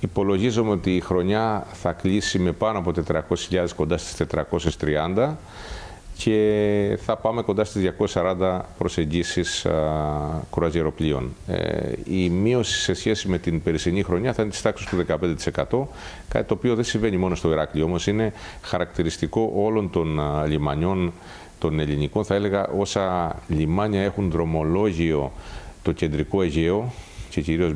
Υπολογίζουμε ότι η χρονιά θα κλείσει με πάνω από 400.000, κοντά στις 430, και θα πάμε κοντά στις 240 προσεγγίσεις κρουαζιεροπλοίων. Η μείωση σε σχέση με την περσινή χρονιά θα είναι της τάξης του 15%, κάτι το οποίο δεν συμβαίνει μόνο στο Ηράκλειο, όμως είναι χαρακτηριστικό όλων των λιμανιών των ελληνικών. Θα έλεγα όσα λιμάνια έχουν δρομολόγιο το κεντρικό Αιγαίο και κυρίως